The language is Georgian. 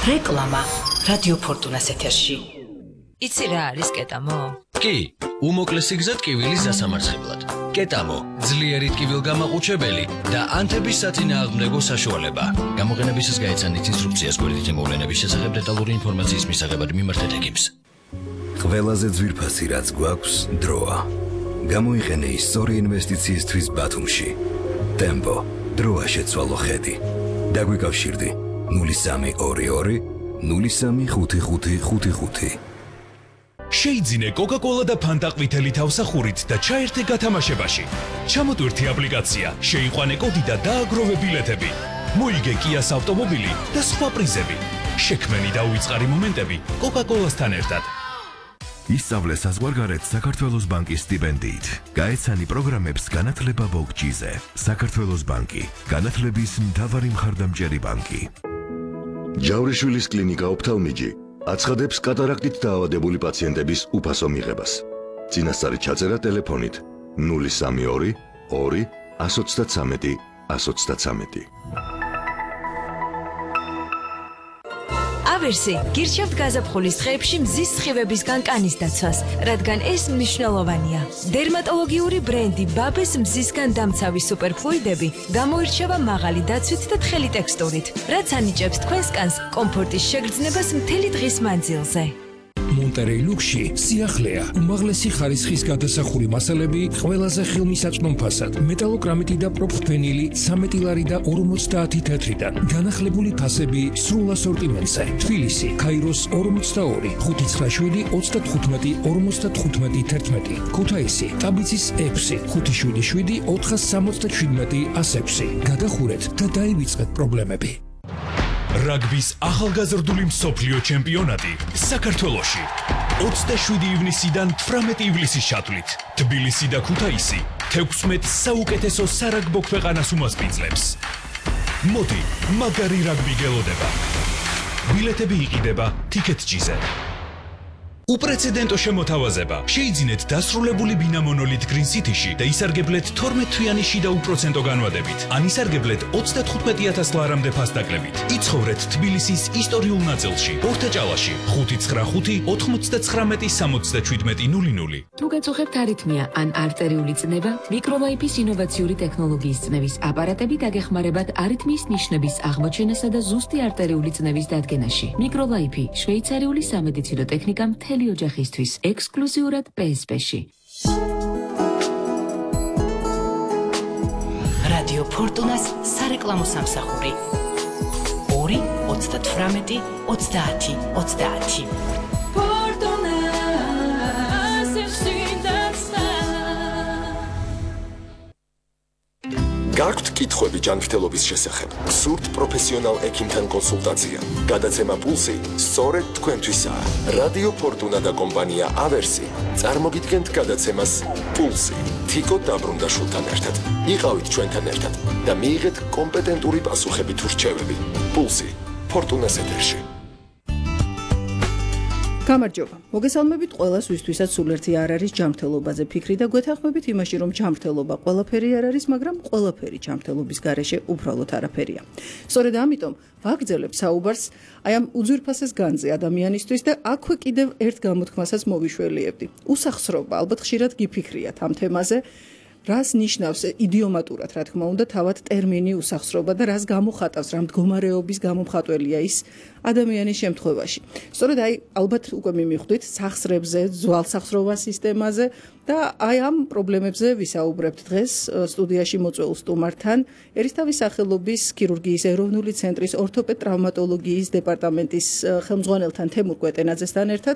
რეკლამა რადიო ფორტუნას ეთერში. იცი რა არის კეტამო? კი, უმოკლესი გზა ტკივილის დასამარცხებლად. კეტამო, ძლიერი ტკივილგამაყუჩებელი და ანთების საწინააღმდეგო საშუალება. გამოყენებისას გაეცანით ინსტრუქციას გვერდითი მოვლენების შესახებ დეტალური ინფორმაციის მისაღებად მიმართეთ ეკიპს. ყველაზე ძვირფასი რაც გვაქვს დროა. გამოიყენე ის სწორი ინვესტიციისთვის ბათუმში. ტემპო, დროა შეცვალო ხედი. დაგვიკავშირდი 0322 035555. შეიძინე კოკა-კოლა და ფანტა ყვითელი თავსახურით და ჩაერთე გათამაშებაში. ჩამოტვირთი აპლიკაცია, შეიყვანე კოდი და დააგროვე ბილეთები. მოიგე კიას ავტომობილი და სხვა პრიზები. შექმენი და უიწყარი მომენტები კოკა-კოლასთან ერთად. ისწავლე საზღვარგარეთ საქართველოს ბანკის სტიპენდიით. გაეცანი პროგრამებს განათლება ბოგჯიზე. საქართველოს ბანკი, განათლების მთავარი მხარდამჭერი ბანკი. ჯავრიშვილის კლინიკა ოფთალმიჯი აცხადებს კატარაქტით დაავადებული პაციენტების უფასო მიღებას. წინასწარი ჩაწერა ტელეფონით 032 2 133 133. ავერსი გირჩევთ გაზაფხულის დღეებში მზის სხივებისგან კანის დაცვას, რადგან ეს მნიშვნელოვანია. დერმატოლოგიური ბრენდი ბაბეს მზისგან დამცავი სუპერფლუიდები გამოირჩევა მაღალი დაცვით და თხელი ტექსტურით, რაც ანიჭებს თქვენს კანს კომფორტის შეგრძნებას მთელი დღის მანძილზე. მონტერეი ლუქსში სიახლეა, უმაღლესი ხარისხის გადასახური მასალები ყველაზე ხელმისაწვდომ ფასად, მეტალოკრამიტი და პროფენილი 13 ლარი და 50 თეთრიდან, განახლებული ფასები სრულ ასორტიმენტზე. თბილისი, ქაიროს 42, 597, 35, 55, 11, ქუთაისი, ტაბიცის 6, 577, 467, 106. გადახურეთ და დაივიწყეთ პრობლემები. რაგბის ახალგაზრდული მსოფლიო ჩემპიონატი საქართველოში 27 ივნისიდან 18 ივლისის ჩათვლით. თბილისი და ქუთაისი 16 საუკეთესო სარაგბო ქვეყანას უმასპინძლებს. მოდი, მაგარი რაგბი გელოდება. ბილეთები იყიდება TicketJet-ზე. უპრეცედენტო შემოთავაზება. შეიძინეთ დასრულებული ბინა მონოლით Green City-ში და ისარგებლეთ 12 თვიანი შიდა უპროცენტო განვადებით. ან ისარგებლეთ 35,000 ლარამდე ფასდაკლებით. იცხოვრეთ თბილისის ისტორიულ ნაწილში, ორთაჭალაში, 595 99 67 00. თუ გაწუხებთ არითმია ან არტერიული წნება, მიკროლაიფის ინოვაციური ტექნოლოგიის წნევის აპარატები დაგეხმარებათ არითმიის ნიშნების აღმოჩენასა და ზუსტი არტერიული წნევის დადგენაში. მიკროლაიფი შვეიცარიული სამედიცინო ტექნიკა მთელი ოჯახისთვის ექსკლუზიურად PSP-ში. რადიო ფორტუნას სარეკლამო სამსახური 2 38 30 30. გაქვთ კითხვები ჯანმრთელობის შესახებ? გსურთ პროფესიონალ ექიმთან კონსულტაცია? გადაცემა პულსი სწორედ თქვენთვისაა. რადიო ფორტუნა და კომპანია ავერსი წარმოგიდგენთ გადაცემას პულსი. თიკო დაბრუნდაშვილთან ერთად. იყავით ჩვენთან ერთად და მიიღეთ კომპეტენტური პასუხები თუ რჩევები. პულსი ფორტუნას ეთერში. გამარჯობა. მოგესალმებით ყველას, ვისთვისაც სულ ერთი არ არის ჯანმრთელობაზე ფიქრი და გვეთანხმებით იმაში, რომ ჯანმრთელობა ყველაფერი არ არის, მაგრამ ყველაფერი ჯანმრთელობის გარეშე უბრალოდ არაფერია. სწორედ ამიტომ ვაგრძელებ საუბარს აი ამ უძვირფასეს განზე ადამიანისთვის და აქვე კიდევ ერთ გამოთქმასაც მოვიშველიებდი. უსახსრობა, ალბათ ხშირად გიფიქრიათ ამ თემაზე. რას ნიშნავს იდიომატურად, რა თქმა უნდა, თავად ტერმინი უსახსრობა და რას გამოხატავს, რა მდგომარეობის გამომხატველია ის ადამიანის შემთხვევაში. სწორედ აი ალბათ უკვე მიმიხვდით სახსრებზე, ძვალსახსრობა სისტემაზე და აი ამ პრობლემებზე ვისაუბრებთ დღეს სტუდიაში მოწვეულ სტუმართან, ერისთავის სახელობის ქირურგიის ეროვნული ცენტრის ორთოპედ-ტრავმატოლოგიის დეპარტამენტის ხელმძღვანელთან თემურ კვეტენაძესთან ერთად